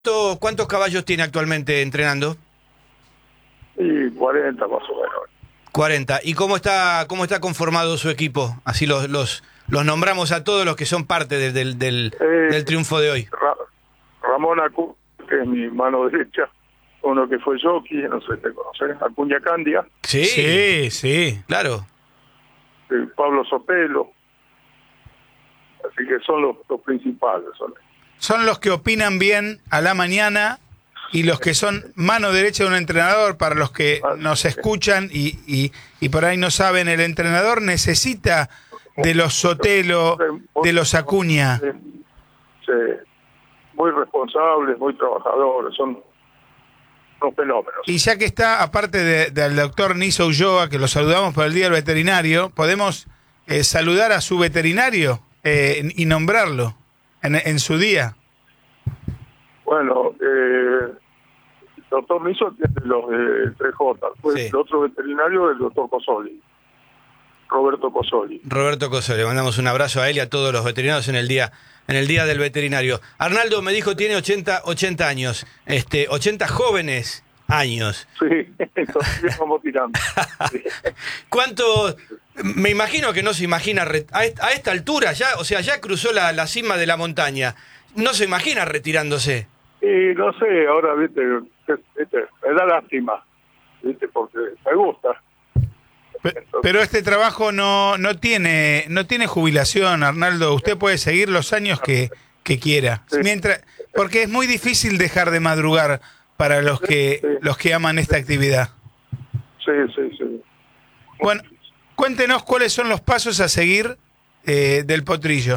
¿Cuántos caballos tiene actualmente entrenando? Y 40 más o menos. 40. ¿Y cómo está conformado su equipo? Así los nombramos a todos los que son parte del triunfo de hoy. Ramón Acuña, que es mi mano derecha, uno que fue jockey, no sé si te conoces, Acuña Candia. Sí, claro. Pablo Sotelo. Así que son los principales. Son los que opinan bien a la mañana y los que son mano derecha de un entrenador. Para los que nos escuchan y por ahí no saben, el entrenador necesita de los Sotelo, de los Acuña. Sí, muy responsables, muy trabajadores, son unos fenómenos. Y ya que está, aparte del doctor Niso Ulloa, que lo saludamos por el Día del Veterinario, ¿podemos saludar a su veterinario y nombrarlo en su día? Bueno, el doctor Niso tiene los de 3J, pues Sí. el otro veterinario es el doctor Cosoli, Roberto Cosoli. Le mandamos un abrazo a él y a todos los veterinarios en el día del veterinario. Arnaldo me dijo tiene 80 años, 80 jóvenes años. Sí, entonces vamos tirando. Sí. ¿Cuánto? Me imagino que no se imagina a esta altura ya, o sea, ya cruzó la cima de la montaña. No se imagina retirándose. Y no sé, ahora, viste, me da lástima, viste, porque me gusta. Pero este trabajo no tiene jubilación, Arnaldo. Usted puede seguir los años que quiera. Sí. Porque es muy difícil dejar de madrugar para los que aman esta actividad. Sí. Bueno, cuéntenos cuáles son los pasos a seguir del potrillo.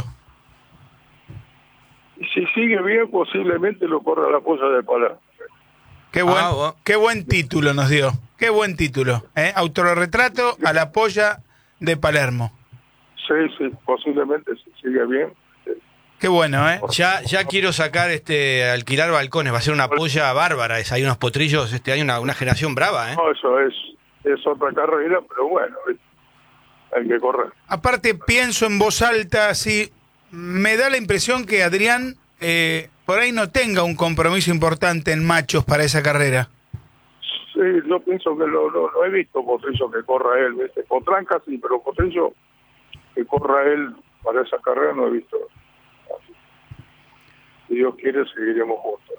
Y si sigue bien, posiblemente lo corra la polla de Palermo. Qué buen título nos dio. Qué buen título. Autorretrato a la polla de Palermo. Sí, posiblemente si sigue bien. Qué bueno, ¿eh? Ya quiero sacar, alquilar balcones, va a ser una polla bárbara. Hay unos potrillos, hay una generación brava, ¿eh? No, eso es otra carrera, pero bueno, hay que correr. Aparte, pienso en voz alta, así, me da la impresión que Adrián por ahí no tenga un compromiso importante en machos para esa carrera. Sí, yo pienso que no he visto potrillo que corra él, ¿viste? Potranca sí, pero potrillo que corra él para esa carrera no he visto. Si Dios quiere, seguiremos juntos.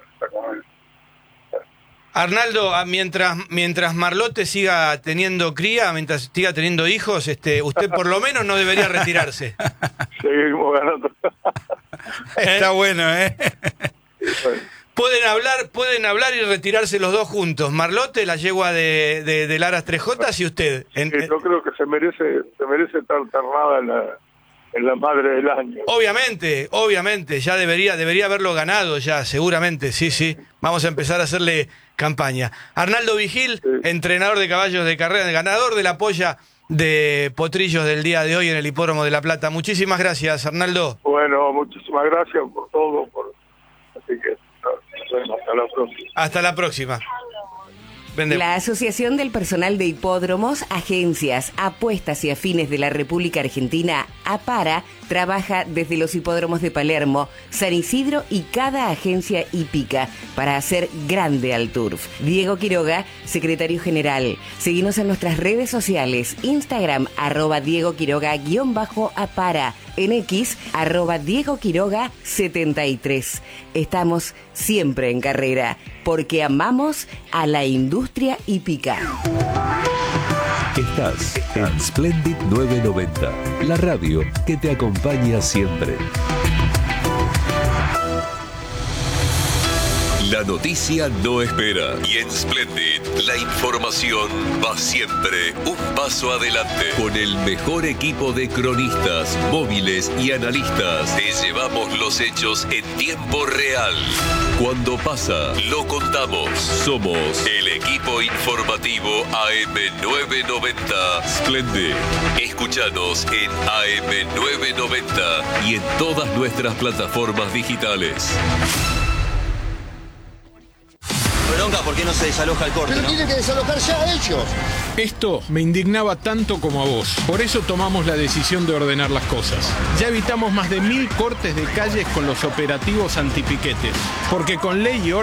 Arnaldo, mientras Marlote siga teniendo cría, mientras siga teniendo hijos, usted por lo menos no debería retirarse. Seguimos ganando. Está bueno, ¿eh? Bueno. Pueden hablar y retirarse los dos juntos. Marlote, la yegua de Laras 3J, y usted. Yo creo que se merece estar ternada en la madre del año. Obviamente, ya debería haberlo ganado ya, seguramente, sí. Vamos a empezar a hacerle campaña. Arnaldo Vigil, Sí. entrenador de caballos de carrera, ganador de la polla de potrillos del día de hoy en el Hipódromo de La Plata. Muchísimas gracias, Arnaldo. Bueno, muchísimas gracias por todo. Así que nos vemos hasta la próxima. Hasta la próxima. La Asociación del Personal de Hipódromos, Agencias, Apuestas y Afines de la República Argentina, APARA, trabaja desde los hipódromos de Palermo, San Isidro y cada agencia hípica para hacer grande al turf. Diego Quiroga, secretario general. Seguinos en nuestras redes sociales, Instagram, @Diego Quiroga_APARA, en X, @Diego Quiroga 73. Estamos siempre en carrera, porque amamos a la industria hípica. Estás en Splendid 990, la radio que te acompaña siempre. La noticia no espera y en Splendid la información va siempre un paso adelante. Con el mejor equipo de cronistas, móviles y analistas, te llevamos los hechos en tiempo real. Cuando pasa, lo contamos. Somos el equipo informativo AM990 Splendid. Escúchanos en AM990 y en todas nuestras plataformas digitales. bronca porque no se desaloja el corte, Pero ¿no? tienen que desalojar ya ellos. Esto me indignaba tanto como a vos. Por eso tomamos la decisión de ordenar las cosas. Ya evitamos más de 1000 cortes de calles con los operativos antipiquetes. Porque con ley y orden